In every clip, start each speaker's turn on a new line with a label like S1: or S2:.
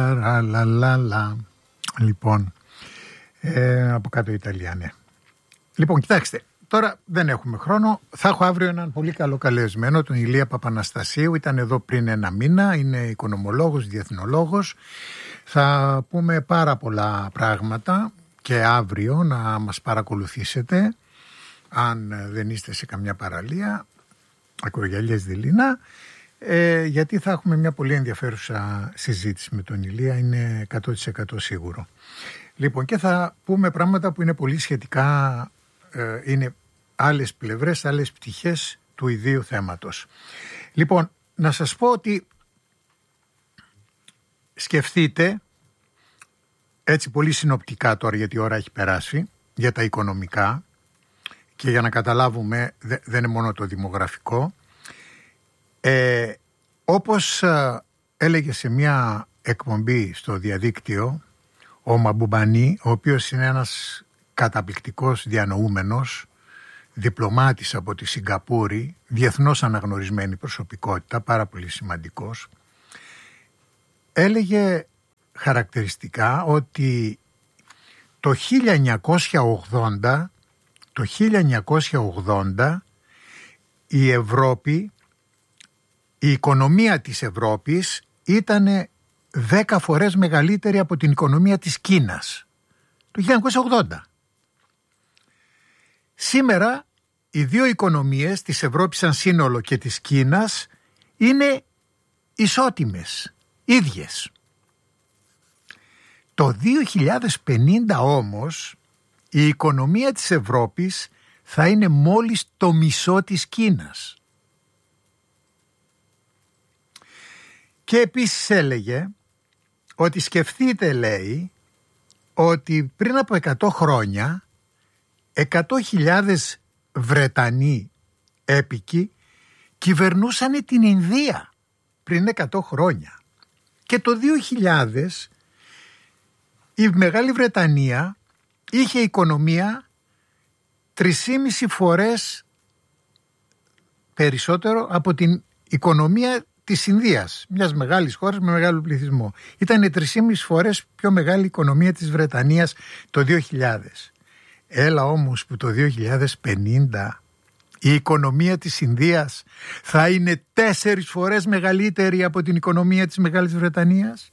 S1: λα. Λοιπόν, από κάτω Ιταλία, ναι. Λοιπόν, κοιτάξτε, τώρα δεν έχουμε χρόνο. Θα έχω αύριο έναν πολύ καλό καλεσμένο, τον Ηλία Παπαναστασίου. Ήταν εδώ πριν ένα μήνα, είναι οικονομολόγος, διεθνολόγος. Θα πούμε πάρα πολλά πράγματα και αύριο να μας παρακολουθήσετε, αν δεν είστε σε καμιά παραλία, Ακρογιαλιές Δειλινά, γιατί θα έχουμε μια πολύ ενδιαφέρουσα συζήτηση με τον Ηλία, είναι 100% σίγουρο. Λοιπόν, και θα πούμε πράγματα που είναι πολύ σχετικά, είναι άλλες πλευρές, άλλες πτυχές του ιδίου θέματος. Λοιπόν, να σας πω ότι σκεφτείτε, έτσι πολύ συνοπτικά τώρα, γιατί η ώρα έχει περάσει, για τα οικονομικά και για να καταλάβουμε δεν είναι μόνο το δημογραφικό. Όπως έλεγε σε μια εκπομπή στο διαδίκτυο ο Μαμπουμπανί, ο οποίος είναι ένας καταπληκτικός διανοούμενος, διπλωμάτης από τη Σιγκαπούρη, διεθνώς αναγνωρισμένη προσωπικότητα, πάρα πολύ σημαντικός, έλεγε χαρακτηριστικά ότι το 1980 η Ευρώπη, η οικονομία της Ευρώπης ήταν 10 φορές μεγαλύτερη από την οικονομία της Κίνας. Το 1980. Σήμερα οι δύο οικονομίες της Ευρώπης σαν σύνολο και της Κίνας είναι ισότιμες, ίδιες. Το 2050 όμως η οικονομία της Ευρώπης θα είναι μόλις το μισό της Κίνας. Και επίσης έλεγε ότι σκεφτείτε, λέει, ότι πριν από 100 χρόνια 100.000 Βρετανοί έπικοι κυβερνούσαν την Ινδία πριν 100 χρόνια. Και το 2000 η Μεγάλη Βρετανία είχε οικονομία 3,5 φορές περισσότερο από την οικονομία της Ινδίας, μιας μεγάλης χώρας με μεγάλο πληθυσμό. Ήταν 3,5 φορές πιο μεγάλη οικονομία της Βρετανίας το 2000. Έλα όμως που το 2050 η οικονομία της Ινδίας θα είναι 4 φορές μεγαλύτερη από την οικονομία της Μεγάλης Βρετανίας.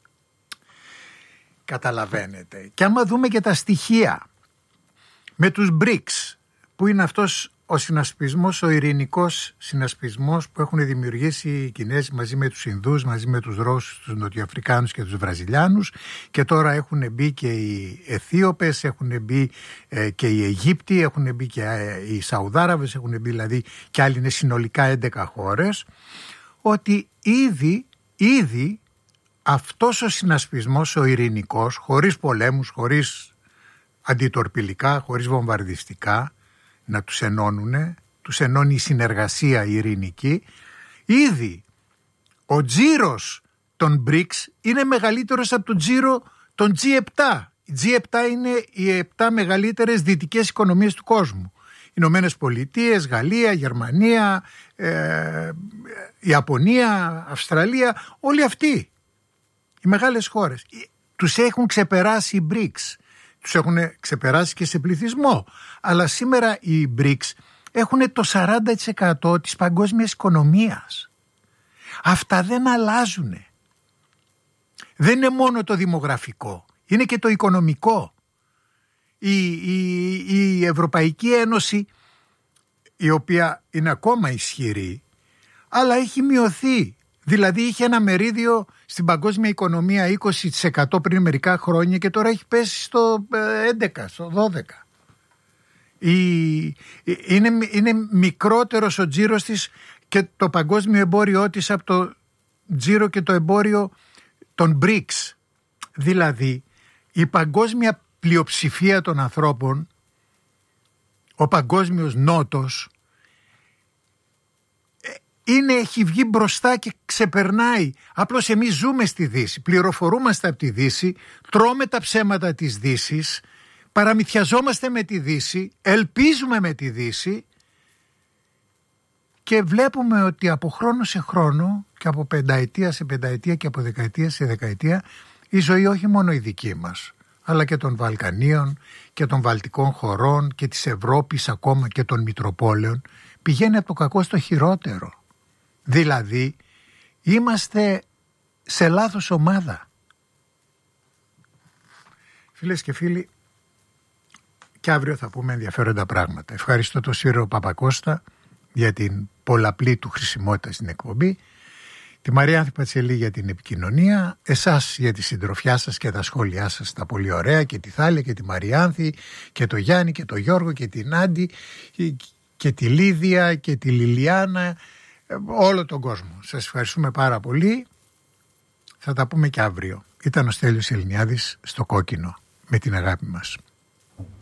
S1: Καταλαβαίνετε. Και άμα δούμε και τα στοιχεία με τους BRICS, που είναι αυτός ο συνασπισμός, ο ειρηνικός συνασπισμός που έχουν δημιουργήσει οι Κινέζοι μαζί με τους Ινδούς, μαζί με τους Ρώσους, τους Νοτιοαφρικάνους και τους Βραζιλιάνους, και τώρα έχουν μπει και οι Αιθίωπες, έχουν μπει και οι Αιγύπτιοι, έχουν μπει και οι Σαουδάραβες, έχουν μπει δηλαδή και άλλοι, είναι συνολικά 11 χώρες, ότι ήδη αυτός ο συνασπισμός ο ειρηνικός, χωρίς πολέμους, χωρίς αντιτορπιλικά, χωρίς βομβαρδιστικά, να τους ενώνουνε, τους ενώνει η συνεργασία η ειρηνική. Ήδη ο τζίρος των BRICS είναι μεγαλύτερος από τον τζίρο των G7. Οι G7 είναι οι 7 μεγαλύτερες δυτικές οικονομίες του κόσμου. Ηνωμένες Πολιτείες, Γαλλία, Γερμανία, Ιαπωνία, Αυστραλία, όλοι αυτοί οι μεγάλες χώρες. Τους έχουν ξεπεράσει οι BRICS. Τους έχουν ξεπεράσει και σε πληθυσμό. Αλλά σήμερα οι BRICS έχουν το 40% της παγκόσμιας οικονομίας. Αυτά δεν αλλάζουν. Δεν είναι μόνο το δημογραφικό, είναι και το οικονομικό. Η Ευρωπαϊκή Ένωση, η οποία είναι ακόμα ισχυρή, αλλά έχει μειωθεί. Δηλαδή είχε ένα μερίδιο στην παγκόσμια οικονομία 20% πριν μερικά χρόνια και τώρα έχει πέσει στο 11%, στο 12%. Είναι μικρότερος ο τζίρος της και το παγκόσμιο εμπόριό της από το τζίρο και το εμπόριο των BRICS. Δηλαδή η παγκόσμια πλειοψηφία των ανθρώπων, ο παγκόσμιος νότος, έχει βγει μπροστά και ξεπερνάει. Απλώς εμείς ζούμε στη Δύση, πληροφορούμαστε από τη Δύση, τρώμε τα ψέματα της Δύσης, παραμυθιαζόμαστε με τη Δύση, ελπίζουμε με τη Δύση Και βλέπουμε ότι από χρόνο σε χρόνο και από πενταετία σε πενταετία και από δεκαετία σε δεκαετία η ζωή όχι μόνο η δική μας, αλλά και των Βαλκανίων και των Βαλτικών χωρών και της Ευρώπης ακόμα και των Μητροπόλεων πηγαίνει από το κακό στο χειρότερο. Δηλαδή είμαστε σε λάθος ομάδα. Φίλες και φίλοι, και αύριο θα πούμε ενδιαφέροντα πράγματα. Ευχαριστώ τον Σύρο Παπακώστα για την πολλαπλή του χρησιμότητα στην εκπομπή, τη Μαριάνθη Πατσελή για την επικοινωνία, εσάς για τη συντροφιά σας και τα σχόλιά σας τα πολύ ωραία, και τη Θάλια και τη Μαριάνθη και το Γιάννη και το Γιώργο και την Άντι και τη Λίδια και τη Λιλιάνα, όλο τον κόσμο. Σας ευχαριστούμε πάρα πολύ. Θα τα πούμε και αύριο. Ήταν ο Στέλιος Ελληνιάδης στο Κόκκινο, με την αγάπη μας.